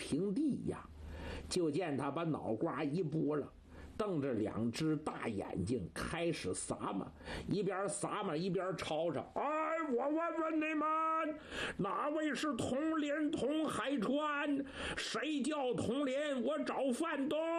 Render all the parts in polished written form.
平地一样。就见他把脑瓜一拨了，瞪着两只大眼睛开始撒嘛，一边撒嘛一边吵吵：“哎，我问问你们，哪位是统领统海川？谁叫统领？我找范东！”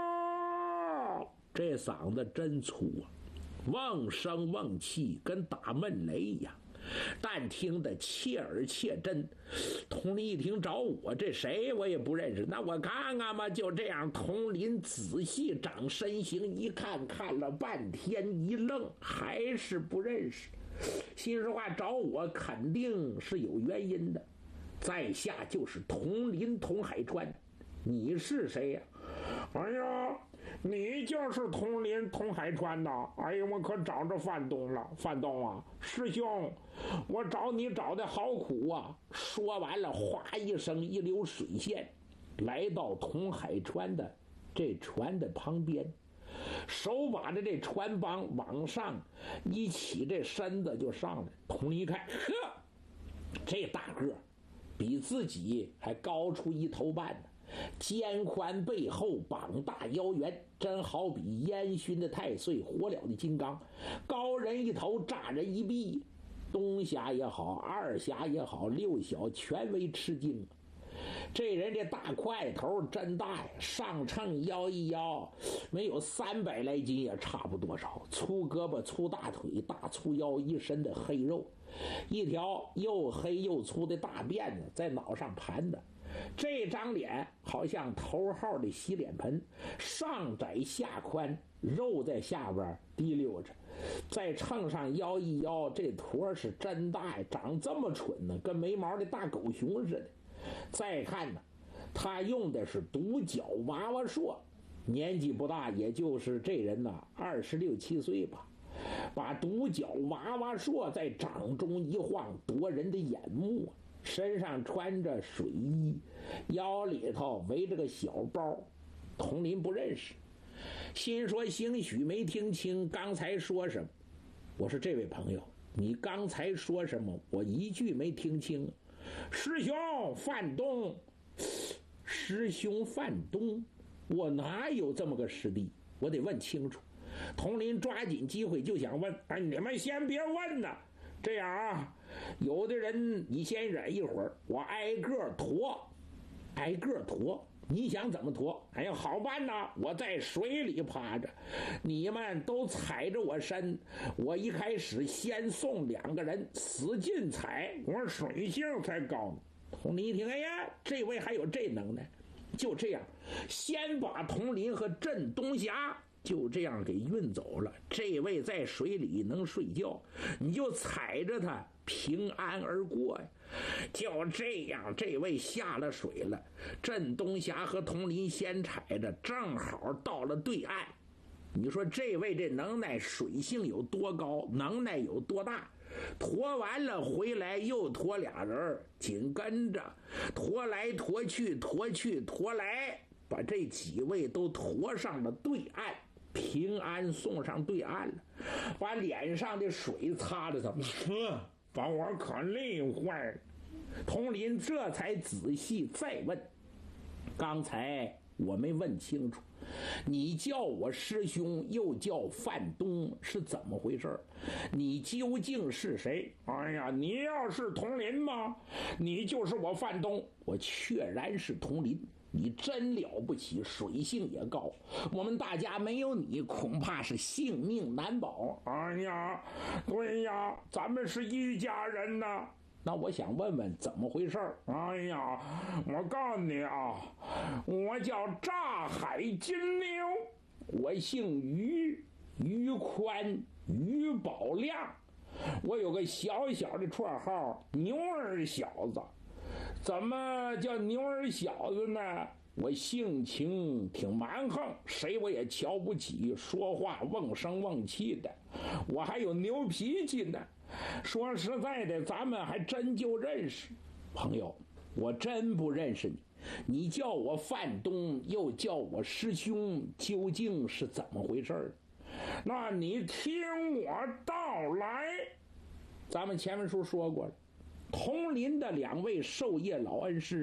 这嗓子真粗啊，瓮声瓮气，跟打闷雷一样，但听得切耳切真。统领一听找我，这谁我也不认识，那我看看吧。就这样，统领仔细长身形一看，看了半天一愣，还是不认识。心说话，找我肯定是有原因的。在下就是统领统海川，你是谁呀？哎呀，你就是统领统海川呐！哎呀，我可找着范东了。范东啊，师兄，我找你找的好苦啊！说完了，哗一声，一溜水线来到统海川的这船的旁边，手把着这船帮往上一起，这身子就上来。统领一看，呵，这大个比自己还高出一头半呢，肩宽背厚，膀大腰圆，真好比烟熏的太岁，火燎的金刚，高人一头，炸人一臂。东侠也好，二侠也好，六小全为吃惊。这人这大块头真大呀，上秤摇一摇，没有300来斤也差不多少。粗胳膊粗大腿，大粗腰，一身的黑肉，一条又黑又粗的大辫子在脑上盘的。这张脸好像头号的洗脸盆，上窄下宽，肉在下边滴溜着，在秤上摇一摇，这坨是真大呀，长这么蠢呢，跟没毛的大狗熊似的。再看呢，他用的是独角娃娃槊，年纪不大，也就是这人呢26、27岁吧，把独角娃娃槊在掌中一晃，夺人的眼目。身上穿着水衣，腰里头围着个小包。统领不认识，心说兴许没听清刚才说什么。我说这位朋友，你刚才说什么？我一句没听清。师兄范东，师兄范东，我哪有这么个师弟？我得问清楚。统领抓紧机会就想问，哎，你们先别问呐，这样啊，有的人你先忍一会儿，我挨个驮，挨个驮。你想怎么驮？哎呀，好办呐！我在水里趴着，你们都踩着我身。我一开始先送2个人，使劲踩，我水性才高呢。统领一听，哎呀，这位还有这能耐，就这样，先把统领和镇东侠就这样给运走了。这位在水里能睡觉，你就踩着他平安而过呀。就这样，这位下了水了，镇东侠和统领先踩着，正好到了对岸。你说这位这能耐，水性有多高，能耐有多大？驮完了回来又驮2人，紧跟着驮来驮去，驮去驮来，把这几位都驮上了对岸，平安送上对岸了，把脸上的水擦了，怎么把我可累坏了。统领这才仔细再问，刚才我没问清楚，你叫我师兄又叫范东，是怎么回事？你究竟是谁？哎呀，你要是统领吗？你就是我范东。我确然是统领，你真了不起，水性也高，我们大家没有你恐怕是性命难保。哎呀，对呀，咱们是一家人呐。那我想问问怎么回事？哎呀，我告诉你啊，我叫炸海金牛，我姓于，于宽，于宝亮，我有个小小的绰号牛儿小子。怎么叫牛儿小子呢？我性情挺蛮横，谁我也瞧不起，说话瓮声瓮气的，我还有牛脾气呢。说实在的，咱们还真就认识。朋友，我真不认识你，你叫我范东，又叫我师兄，究竟是怎么回事？那你听我道来。咱们前文书说过了，统领的2位授业老恩师，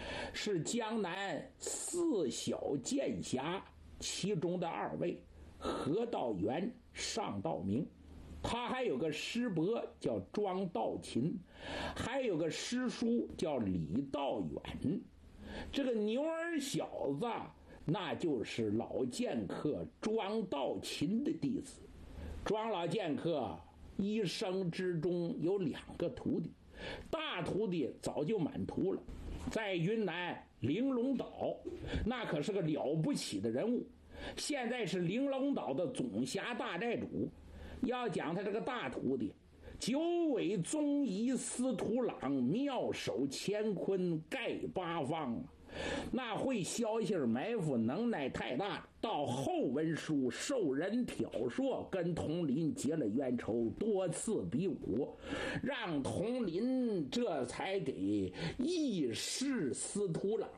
是江南4小剑侠其中的2位，何道元、尚道明。他还有个师伯叫庄道勤，还有个师叔叫李道远。这个牛儿小子那就是老剑客庄道勤的弟子。庄老剑客一生之中有2个徒弟，大徒弟早就满徒了，在云南玲珑岛那可是个了不起的人物，现在是玲珑岛的总辖大寨主。要讲他这个大徒弟，九尾宗仪司徒朗，妙手乾坤盖8方，那会消息埋伏能耐太大，到后文书受人挑唆，跟统领结了冤仇，多次比武，让统领这才给1试司徒朗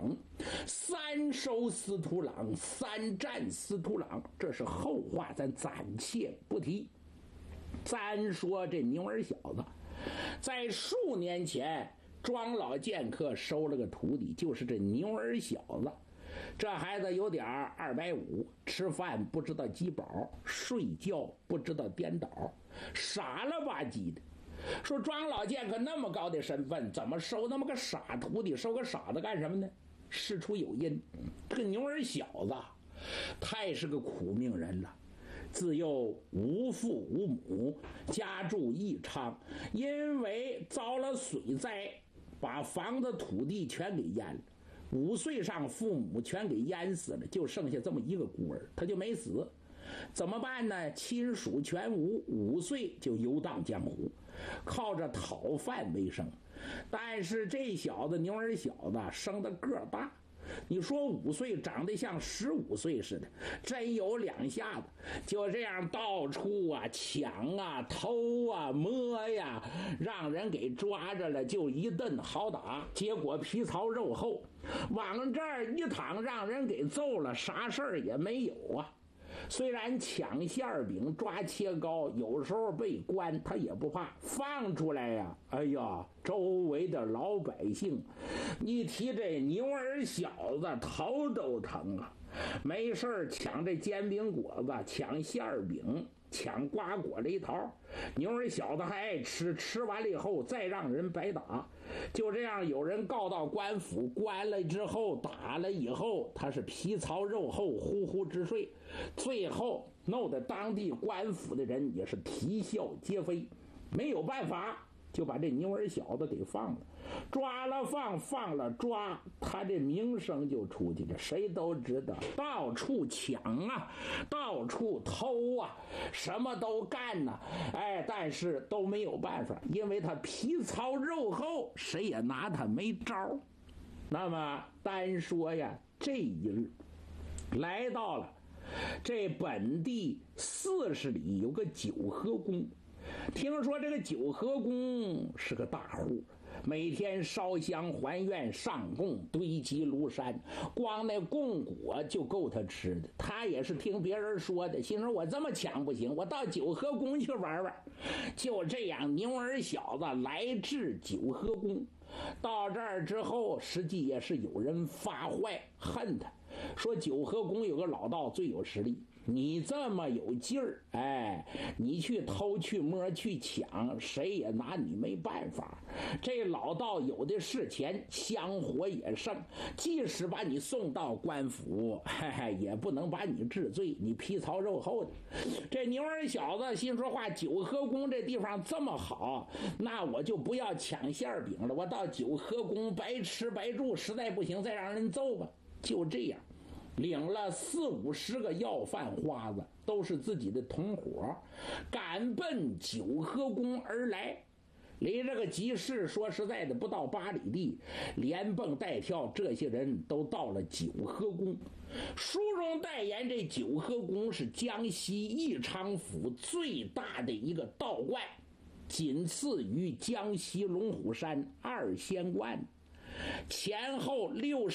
，3收司徒朗，3战司徒朗，这是后话，咱暂且不提。咱说这牛儿小子在数年前庄老剑客收了个徒弟，就是这牛儿小子。这孩子有点250，吃饭不知道饥饱，睡觉不知道颠倒，傻了吧唧的。说庄老剑客那么高的身份，怎么收那么个傻徒弟？收个傻子干什么呢？事出有因，这个牛儿小子他也是个苦命人了。自幼无父无母，家住义昌，因为遭了水灾，把房子土地全给淹了。5岁上父母全给淹死了，就剩下这么一个孤儿，他就没死。怎么办呢？亲属全无，5岁就游荡江湖，靠着讨饭为生。但是这小子牛儿小子生得个儿大，你说5岁长得像15岁似的，真有2下子，就这样到处抢啊、偷啊、摸呀，让人给抓着了，就一顿好打。结果皮糙肉厚，往这儿一躺，让人给揍了，啥事儿也没有啊。虽然抢馅饼、抓切糕，有时候被关，他也不怕，放出来呀！哎呀，周围的老百姓，一提这牛儿小子，头都疼啊！没事抢这煎饼果子，抢馅饼，抢瓜果梨桃，牛儿小子还爱吃，吃完了以后再让人白打。就这样，有人告到官府，关了之后打了以后，他是皮糙肉厚，呼呼直睡，最后弄得当地官府的人也是啼笑皆非，没有办法，就把这牛儿小子给放了，抓了放，放了抓，他这名声就出去了，谁都知道，到处抢啊，到处偷啊，什么都干呐，但是都没有办法，因为他皮糙肉厚，谁也拿他没招。那么单说呀，这一日来到了这本地40里有个九河宫，听说这个九河宫是个大户，每天烧香还愿上供，堆积如山，光那供果就够他吃的。他也是听别人说的，心说我这么强不行，我到九河宫去玩玩。就这样，牛儿小子来至九河宫。到这儿之后，实际也是有人发坏恨他，说九河宫有个老道最有实力，你这么有劲儿，你去偷去摸去抢，谁也拿你没办法。这老道有的是钱，香火也盛，即使把你送到官府，也不能把你治罪，你皮糙肉厚的。这牛儿小子心说话，九河宫这地方这么好，那我就不要抢馅饼了，我到九河宫白吃白住，实在不行再让人揍吧。就这样领了40-50个要饭花子，都是自己的同伙，赶奔九河宫而来。离这个集市说实在的不到8里地，连蹦带跳，这些人都到了九河宫。书中代言，这九河宫是江西义昌府最大的一个道观，仅次于江西龙虎山2仙观，前后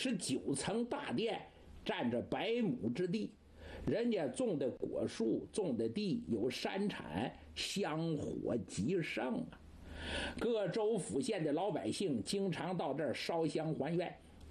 69层大殿，占着100亩之地。人家种的果树，种的地有山产，香火极盛啊。各州府县的老百姓经常到这儿烧香还愿，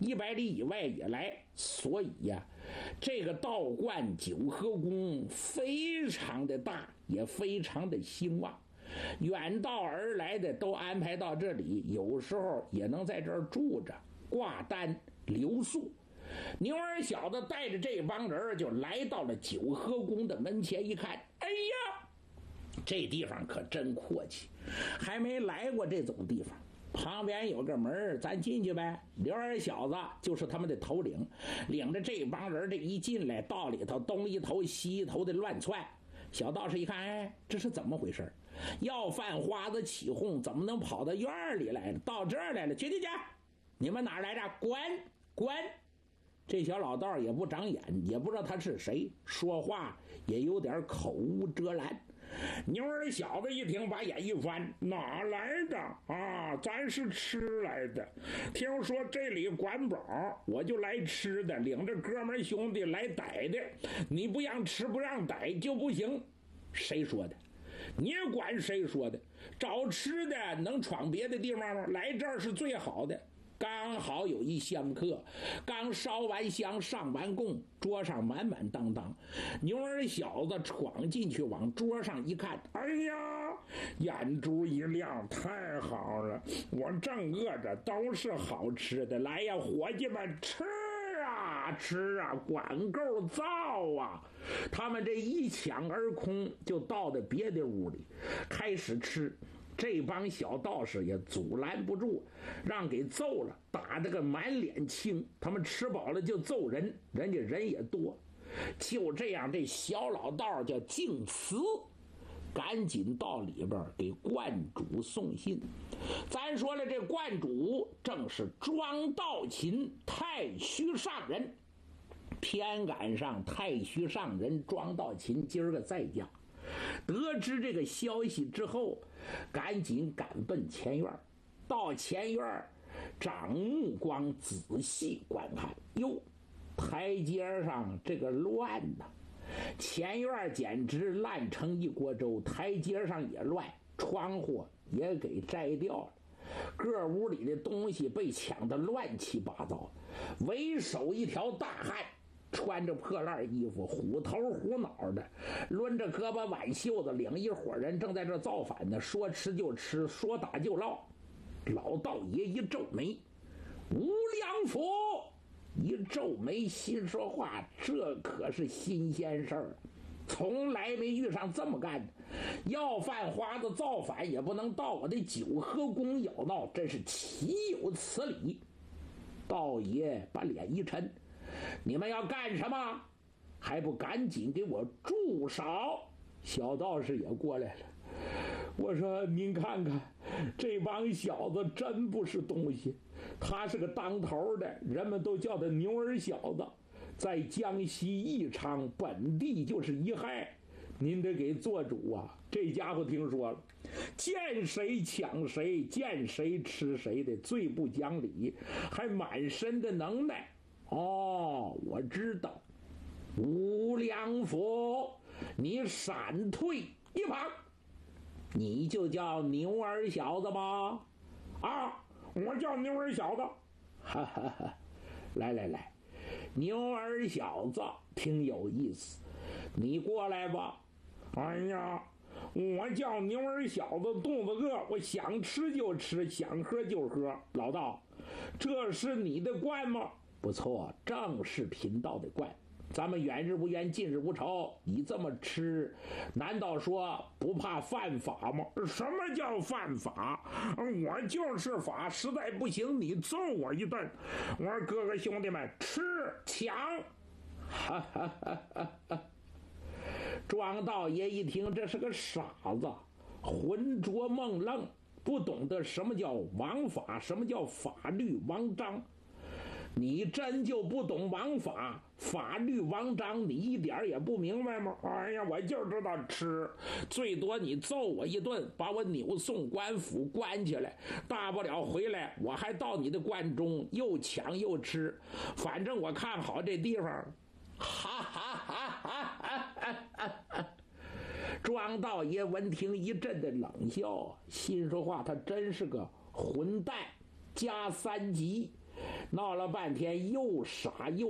100里以外也来。所以呀，这个道观九河宫非常的大，也非常的兴旺。远道而来的都安排到这里，有时候也能在这儿住着，挂单留宿。牛儿小子带着这帮人就来到了九河宫的门前，一看，哎呀，这地方可真阔气，还没来过这种地方。旁边有个门，咱进去呗。刘二小子就是他们的头领，领着这帮人这一进来，道里头东一头西一头的乱窜。小道士一看，哎，这是怎么回事？要饭花子起哄，怎么能跑到院里来了？到这儿来了，去，你们哪儿来着？滚！这小老道也不长眼，也不知道他是谁，说话也有点口无遮拦。牛儿小子一听，把眼一翻，哪来的啊？咱是吃来的，听说这里管饱，我就来吃的，领着哥们兄弟来逮的，你不让吃不让逮就不行。谁说的？你管谁说的？找吃的能闯别的地方吗？来这儿是最好的。刚好有一香客，刚烧完香上完供，桌上满满当当。牛儿小子闯进去，往桌上一看，哎呀，眼珠一亮，太好了，我正饿着，都是好吃的，来呀，伙计们，吃啊，管够造啊！他们这一抢而空，就到了别的屋里，开始吃。这帮小道士也阻拦不住，让给揍了，打得个满脸青。他们吃饱了就揍人，人家人也多。就这样，这小老道叫敬慈，赶紧到里边给观主送信。咱说了，这观主正是庄道勤太虚上人，偏赶上太虚上人庄道勤今儿个在家。得知这个消息之后，赶紧赶奔前院。到前院，长目光仔细观看，哟，台阶上这个乱呐！前院简直烂成一锅粥，台阶上也乱，窗户也给摘掉了，各屋里的东西被抢得乱七八糟，为首一条大汉。穿着破烂衣服，虎头虎脑的，抡着胳膊挽袖子，领一伙人正在这造反呢。说吃就吃，说打就唠。老道爷一皱眉，无量佛一皱眉，心说话，这可是新鲜事儿，从来没遇上这么干的。要饭花子造反也不能到我的九河宫咬闹，真是岂有此理！道爷把脸一沉，你们要干什么？还不赶紧给我住手！小道士也过来了。我说您看看，这帮小子真不是东西。他是个当头的，人们都叫他牛儿小子，在江西义昌本地就是一害。您得给做主啊！这家伙听说了，见谁抢谁，见谁吃谁的，最不讲理，还满身的能耐。哦，我知道，无量佛，你闪退一旁，你就叫牛儿小子吗？啊，我叫牛儿小子。哈哈哈，来，牛儿小子挺有意思，你过来吧。哎呀，我叫牛儿小子，肚子饿，我想吃就吃，想喝就喝。老道，这是你的官吗？不错，正是贫道的官。咱们远日无冤，近日无仇，你这么吃，难道说不怕犯法吗？什么叫犯法？我就是法，实在不行你揍我一顿。我说哥哥兄弟们，吃抢！哈哈哈哈哈！庄道爷一听，这是个傻子，浑浊梦愣，不懂得什么叫王法，什么叫法律王章。你真就不懂王法法律王章，你一点也不明白吗？哎呀，我就知道吃，最多你揍我一顿，把我扭送官府关起来，大不了回来我还到你的关中又抢又吃，反正我看好这地方。哈哈哈哈哈哈！庄道爷闻听一阵的冷笑，心说话，他真是个混蛋加3级。 闹了半天又傻又